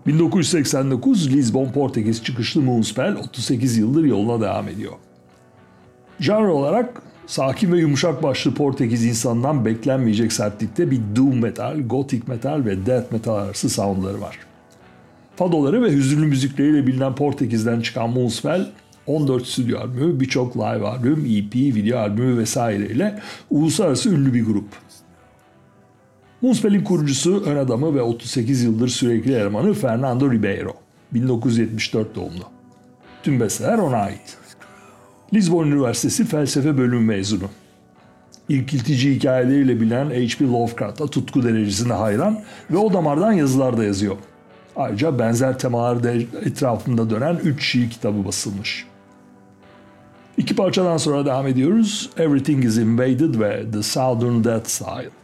1989 Lisbon Portekiz çıkışlı Moonspell 38 yıldır yoluna devam ediyor. Janr olarak sakin ve yumuşak başlı Portekiz insanından beklenmeyecek sertlikte bir doom metal, gothic metal ve death metal arası soundları var. Fadoları ve hüzünlü müzikleriyle bilinen Portekiz'den çıkan Moonspell, 14 stüdyo albümü, birçok live albüm, EP, video albümü vesaireyle uluslararası ünlü bir grup. Moonspell'in kurucusu, ön adamı ve 38 yıldır sürekli elemanı Fernando Ribeiro. 1974 doğumlu. Tüm besteler ona ait. Lisbon Üniversitesi Felsefe Bölümü mezunu. İrkiltici hikayeleriyle bilinen H.P. Lovecraft'a tutku derecesinde hayran ve o damardan yazılar da yazıyor. Ayrıca benzer temalar etrafında dönen 3 şiir kitabı basılmış. İki parçadan sonra devam ediyoruz. Everything is Invaded ve The Southern Death Style.